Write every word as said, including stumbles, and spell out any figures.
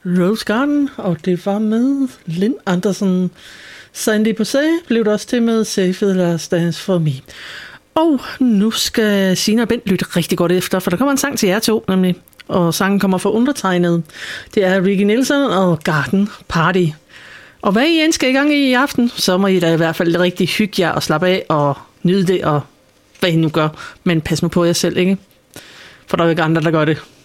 Rose Garden, og det var med Lynn Anderson. Sandy Posey blev det også til med Save the Last Dance for Me. Og nu skal Sina og Bent lytte rigtig godt efter, for der kommer en sang til jer to, nemlig. Og sangen kommer fra undertegnet. Det er Ricky Nelson og Garden Party. Og hvad I end skal i gang i i aften, så må I da i hvert fald rigtig hygge jer og slappe af og nyde det, og hvad I nu gør. Men pas nu på jer selv, ikke? For der er jo ikke andre, der gør det.